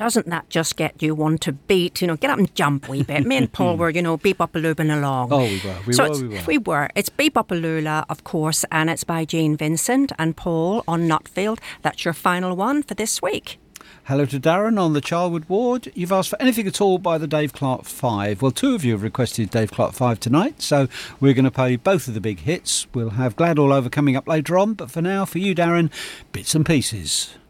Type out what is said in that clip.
doesn't that just get you one to beat? Get up and jump a wee bit. Me and Paul were, bebop-a-looping along. Oh, we were. It's Bebop-a-Lula, of course, and it's by Gene Vincent and Paul on Nutfield. That's your final one for this week. Hello to Darren on the Charlwood Ward. You've asked for anything at all by the Dave Clark 5. Well, 2 of you have requested Dave Clark 5 tonight, so we're going to play both of the big hits. We'll have Glad All Over coming up later on, but for now, for you, Darren, Bits and Pieces.